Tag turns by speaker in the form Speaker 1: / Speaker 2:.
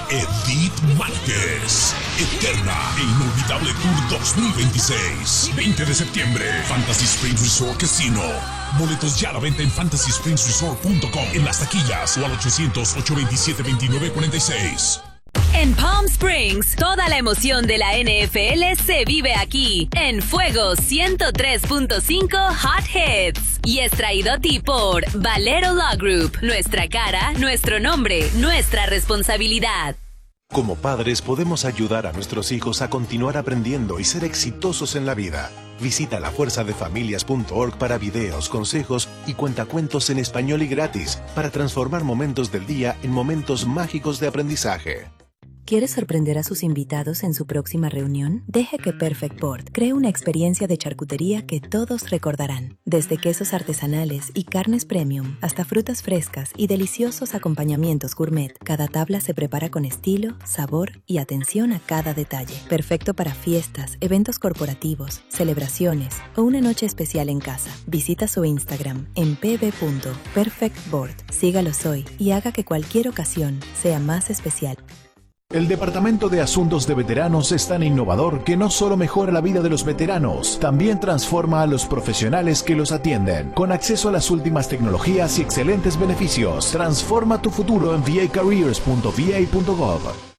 Speaker 1: Edith Márquez. Eterna e inolvidable Tour 2026. 20 de septiembre. Fantasy Springs Resort Casino. Boletos ya a la venta en fantasyspringsresort.com, en las taquillas o al 800-827-2946.
Speaker 2: En Palm Springs, toda la emoción de la NFL se vive aquí, en Fuego 103.5 Hot Hits. Y es traído a ti por Valero Law Group. Nuestra cara, nuestro nombre, nuestra responsabilidad.
Speaker 3: Como padres podemos ayudar a nuestros hijos a continuar aprendiendo y ser exitosos en la vida. Visita lafuerzadefamilias.org para videos, consejos y cuentacuentos en español y gratis para transformar momentos del día en momentos mágicos de aprendizaje.
Speaker 4: ¿Quiere sorprender a sus invitados en su próxima reunión? Deje que Perfect Board cree una experiencia de charcutería que todos recordarán. Desde quesos artesanales y carnes premium hasta frutas frescas y deliciosos acompañamientos gourmet, cada tabla se prepara con estilo, sabor y atención a cada detalle. Perfecto para fiestas, eventos corporativos, celebraciones o una noche especial en casa. Visita su Instagram en pb.perfectboard. Sígalos hoy y haga que cualquier ocasión sea más especial.
Speaker 5: El Departamento de Asuntos de Veteranos es tan innovador que no solo mejora la vida de los veteranos, también transforma a los profesionales que los atienden. Con acceso a las últimas tecnologías y excelentes beneficios, transforma tu futuro en vacareers.va.gov.